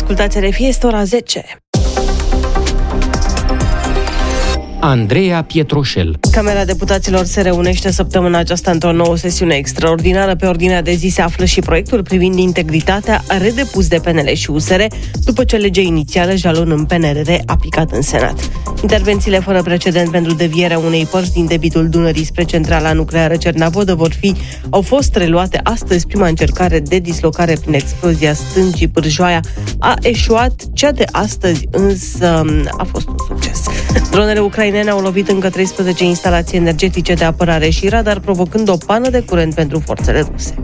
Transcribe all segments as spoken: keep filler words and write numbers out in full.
ascultați R F I, este ora zece. Andreea Pietroșel. Camera Deputaților se reunește săptămâna aceasta într-o nouă sesiune extraordinară. Pe ordinea de zi se află și proiectul privind integritatea redepus de P N L și U S R, după ce legea inițială jalon în P N R R a picat în Senat. Intervențiile fără precedent pentru devierea unei părți din debitul Dunării spre centrala nucleară Cernavodă vor fi, au fost reluate astăzi. Prima încercare de dislocare prin explozia stâncii Pârjoaia a eșuat, cea de astăzi însă a fost un succes. Dronele ucrainene au lovit încă treisprezece instalații energetice de apărare și radar, provocând o pană de curent pentru forțele ruse.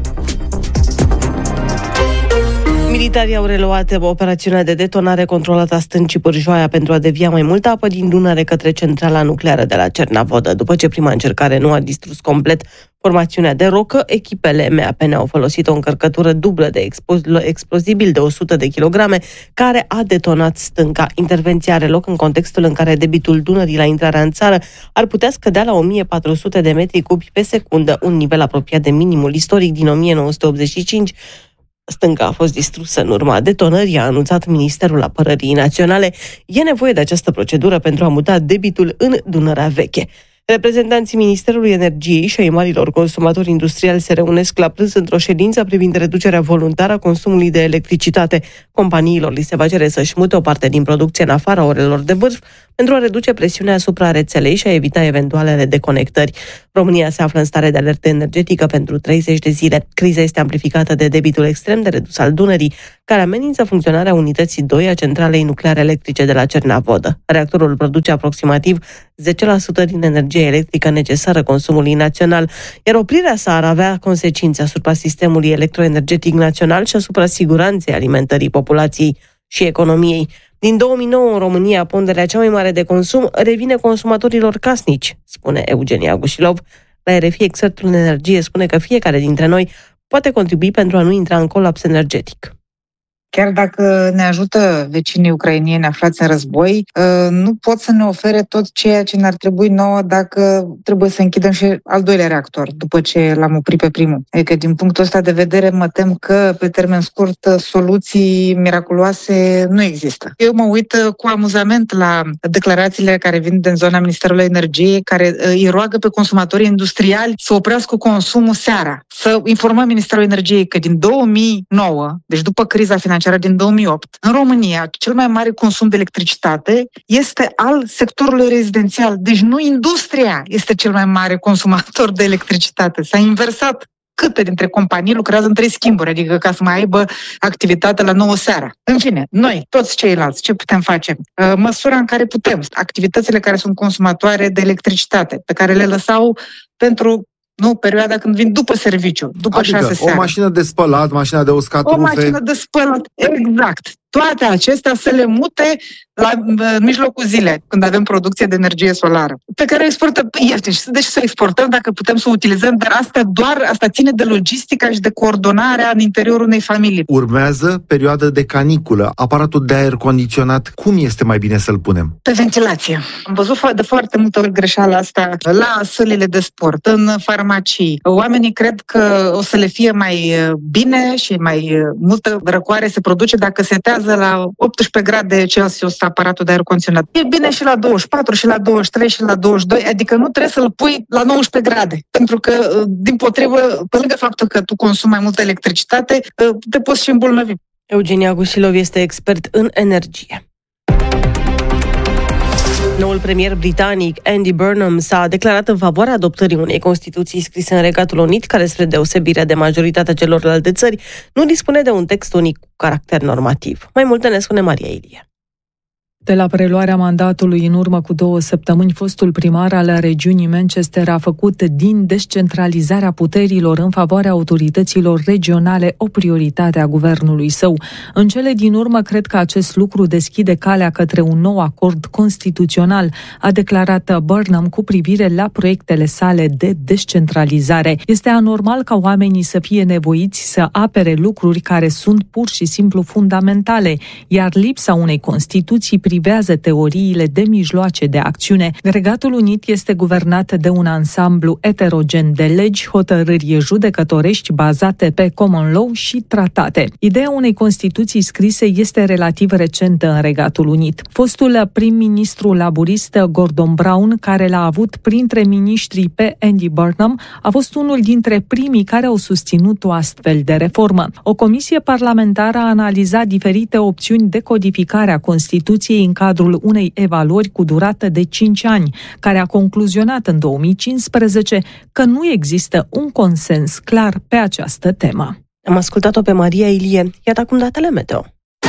Militarii au reluat operațiunea de detonare controlată a stâncii Pârjoaia pentru a devia mai multă apă din Dunăre către centrala nucleară de la Cernavodă. După ce prima încercare nu a distrus complet formațiunea de rocă, echipele M A P N au folosit o încărcătură dublă de explo- explozibil de o sută de kilograme care a detonat stânca. Intervenția are loc în contextul în care debitul Dunării la intrarea în țară ar putea scădea la o mie patru sute de metri cubi pe secundă, un nivel apropiat de minimul istoric din o mie nouă sute optzeci și cinci. Stânca a fost distrusă în urma detonării, a anunțat Ministerul Apărării Naționale. E nevoie de această procedură pentru a muta debitul în Dunărea veche. Reprezentanții Ministerului Energiei și ai marilor consumatori industriali se reunesc la prânz într-o ședință privind reducerea voluntară a consumului de electricitate. Companiilor li se va cere să-și mute o parte din producție în afara orelor de vârf pentru a reduce presiunea asupra rețelei și a evita eventualele deconectări. România se află în stare de alertă energetică pentru treizeci de zile. Criza este amplificată de debitul extrem de redus al Dunării, care amenință funcționarea unității doi a centralei nucleare electrice de la Cernavodă. Reactorul produce aproximativ zece la sută din energia electrică necesară consumului național, iar oprirea sa ar avea consecințe asupra sistemului electroenergetic național și asupra siguranței alimentării populației și economiei. Din două mii nouă, în România, ponderea cea mai mare de consum revine consumatorilor casnici, spune Eugenia Gușilov. La R F I, expertul în energie spune că fiecare dintre noi poate contribui pentru a nu intra în colaps energetic. Chiar dacă ne ajută vecinii ucrainieni aflați în război, nu pot să ne ofere tot ceea ce ne-ar trebui nouă dacă trebuie să închidem și al doilea reactor, după ce l-am oprit pe primul. Adică, din punctul ăsta de vedere, mă tem că, pe termen scurt, soluții miraculoase nu există. Eu mă uit cu amuzament la declarațiile care vin din zona Ministerului Energiei, care îi roagă pe consumatorii industriali să oprească consumul seara. Să informăm Ministerul Energiei că din două mii nouă, deci după criza financiară din două mii opt, în România, cel mai mare consum de electricitate este al sectorului rezidențial. Deci nu industria este cel mai mare consumator de electricitate. S-a inversat. Câte dintre companii lucrează în trei schimburi, adică ca să mai aibă activitate la nouă seara. În fine, noi, toți ceilalți, ce putem face? Măsura în care putem. Activitățile care sunt consumatoare de electricitate, pe care le lăsau pentru nu, perioada când vin după serviciu, după adică șase seara. O mașină de spălat, mașina de uscat O rufe. mașină de spălat, exact. Toate acestea să le mute la în mijlocul zilei, când avem producție de energie solară, pe care o exportăm ieftin. Și de ce să o exportăm dacă putem să o utilizăm? Dar asta doar asta ține de logistica și de coordonarea în interiorul unei familii. Urmează perioada de caniculă. Aparatul de aer condiționat, cum este mai bine să-l punem? Pe ventilație. Am văzut de foarte multe ori greșeala asta la sălile de sport, în farmacii. Oamenii cred că o să le fie mai bine și mai multă răcoare se produce dacă setează la optsprezece grade Celsius aparatul de aer condiționat. E bine și la douăzeci și patru, și la douăzeci și trei, și la douăzeci și doi, adică nu trebuie să-l pui la nouăsprezece grade, pentru că, din potrivă, pe lângă faptul că tu consumi mai multă electricitate, te poți și îmbolnăvi. Eugenia Gușilov este expert în energie. Noul premier britanic, Andy Burnham, s-a declarat în favoarea adoptării unei Constituții scrise în Regatul Unit, care, spre deosebire de majoritatea celorlalte țări, nu dispune de un text unic cu caracter normativ. Mai multe ne spune Maria Ilie. De la preluarea mandatului în urmă cu două săptămâni, fostul primar al regiunii Manchester a făcut din descentralizarea puterilor în favoarea autorităților regionale o prioritate a guvernului său. În cele din urmă, cred că acest lucru deschide calea către un nou acord constituțional, a declarat Burnham cu privire la proiectele sale de descentralizare. Este anormal ca oamenii să fie nevoiți să apere lucruri care sunt pur și simplu fundamentale, iar lipsa unei Constituții privează teoriile de mijloace de acțiune. Regatul Unit este guvernat de un ansamblu heterogen de legi, hotărâri judecătorești bazate pe common law și tratate. Ideea unei Constituții scrise este relativ recentă în Regatul Unit. Fostul prim-ministru laburist Gordon Brown, care l-a avut printre miniștrii pe Andy Burnham, a fost unul dintre primii care au susținut o astfel de reformă. O comisie parlamentară a analizat diferite opțiuni de codificare a Constituției în cadrul unei evaluări cu durată de cinci ani, care a concluzionat în două mii cincisprezece că nu există un consens clar pe această temă. Am ascultat-o pe Maria Ilie. Iată acum datele meteo.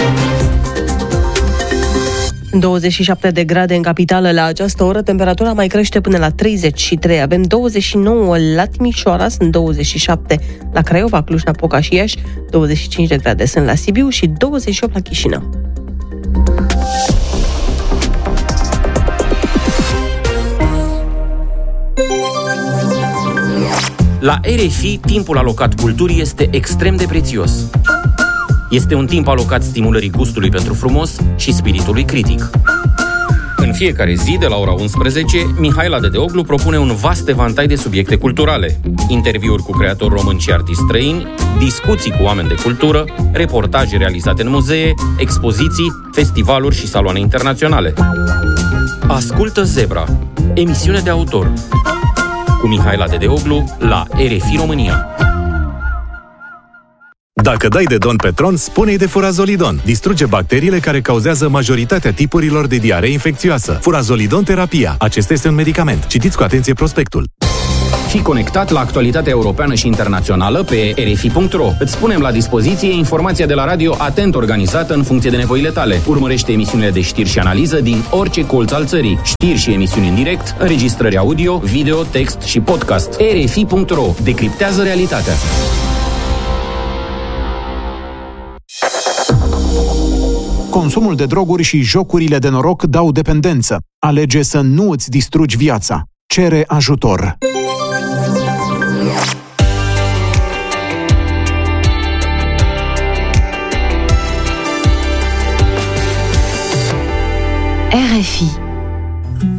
douăzeci și șapte de grade în capitală la această oră, temperatura mai crește până la treizeci și trei. Avem douăzeci și nouă la Timișoara, sunt douăzeci și șapte la Craiova, Cluj-Napoca și Iași, douăzeci și cinci de grade sunt la Sibiu și douăzeci și opt la Chișinău. La R F I, timpul alocat culturii este extrem de prețios. Este un timp alocat stimulării gustului pentru frumos și spiritului critic. În fiecare zi, de la ora unsprezece, Mihaela Dedeoglu propune un vast evantai de subiecte culturale, interviuri cu creatori români și artiști străini, discuții cu oameni de cultură, reportaje realizate în muzee, expoziții, festivaluri și saloane internaționale. Ascultă Zebra, emisiune de autor, cu Mihaela Dedeoglu la R F I România. Dacă dai de Don Petron, spune-i de Furazolidon. Distruge bacteriile care cauzează majoritatea tipurilor de diaree infecțioasă. Furazolidon terapia. Acesta este un medicament. Citiți cu atenție prospectul. Fii conectat la actualitatea europeană și internațională pe r f i punct r o. Îți punem la dispoziție informația de la radio atent organizată în funcție de nevoile tale. Urmărește emisiunile de știri și analiză din orice colț al țării. Știri și emisiuni în direct, înregistrări audio, video, text și podcast. r f i punct r o. Decriptează realitatea. Consumul de droguri și jocurile de noroc dau dependență. Alege să nu îți distrugi viața. Cere ajutor. R F I